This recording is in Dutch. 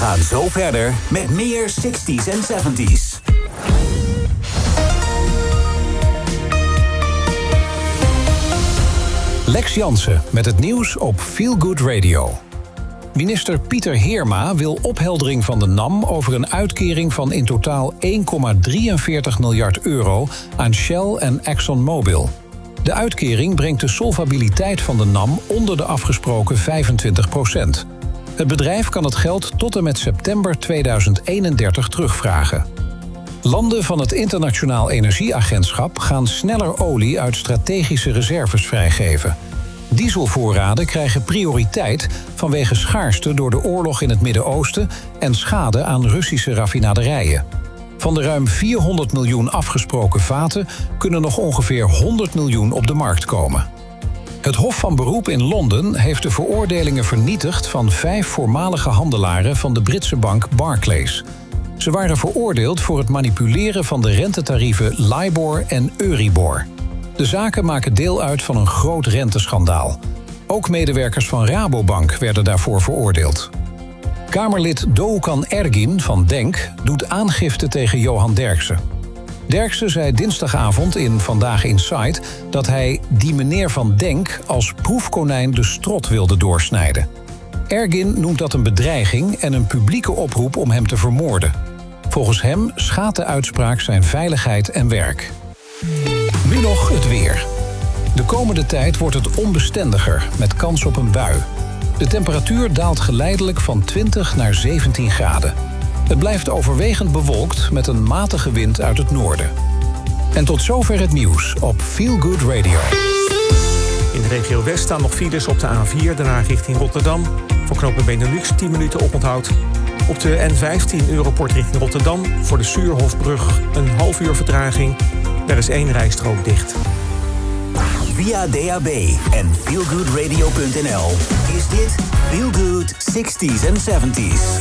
gaan zo verder met meer 60s en 70s. Lex Jansen met het nieuws op Feel Good Radio. Minister Pieter Heerma wil opheldering van de NAM over een uitkering van in totaal 1,43 miljard euro aan Shell en ExxonMobil. De uitkering brengt de solvabiliteit van de NAM onder de afgesproken 25%. Het bedrijf kan het geld tot en met september 2031 terugvragen. Landen van het Internationaal Energieagentschap gaan sneller olie uit strategische reserves vrijgeven. Dieselvoorraden krijgen prioriteit vanwege schaarste door de oorlog in het Midden-Oosten en schade aan Russische raffinaderijen. Van de ruim 400 miljoen afgesproken vaten kunnen nog ongeveer 100 miljoen op de markt komen. Het Hof van Beroep in Londen heeft de veroordelingen vernietigd van 5 voormalige handelaren van de Britse bank Barclays. Ze waren veroordeeld voor het manipuleren van de rentetarieven LIBOR en Euribor. De zaken maken deel uit van een groot renteschandaal. Ook medewerkers van Rabobank werden daarvoor veroordeeld. Kamerlid Doğukan Ergin van DENK doet aangifte tegen Johan Derksen. Derksen zei dinsdagavond in Vandaag Inside dat hij die meneer van DENK als proefkonijn de strot wilde doorsnijden. Ergin noemt dat een bedreiging en een publieke oproep om hem te vermoorden. Volgens hem schaadt de uitspraak zijn veiligheid en werk. Nu nog het weer. De komende tijd wordt het onbestendiger, met kans op een bui. De temperatuur daalt geleidelijk van 20 naar 17 graden. Het blijft overwegend bewolkt met een matige wind uit het noorden. En tot zover het nieuws op Feel Good Radio. In de regio West staan nog files op de A4, daarna richting Rotterdam. Voor knooppunt Benelux 10 minuten oponthoud. Op de N15 Europort richting Rotterdam. Voor de Suurhofbrug een half uur vertraging. Er is 1 rijstrook dicht. Via DAB en feelgoodradio.nl is dit Feel Good 60s en 70s.